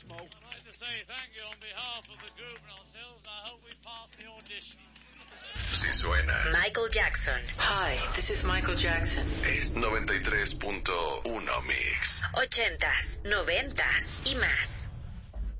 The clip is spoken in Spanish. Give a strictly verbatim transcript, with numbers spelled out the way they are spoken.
Smoke. I'd like to say thank you on behalf of the group and ourselves. I hope we pass the audition. Si suena Michael Jackson. Hi, this is Michael Jackson. Es noventa y tres punto uno Mix. Ochentas, noventas y más.